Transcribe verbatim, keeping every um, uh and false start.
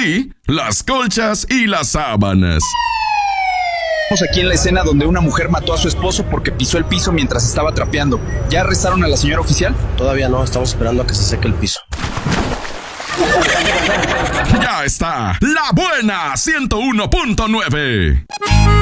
sí, las colchas y las sábanas. Estamos aquí en la escena donde una mujer mató a su esposo porque pisó el piso mientras estaba trapeando. ¿Ya arrestaron a la señora oficial? Todavía no, estamos esperando a que se seque el piso. Ya está, La Buena ciento uno punto nueve.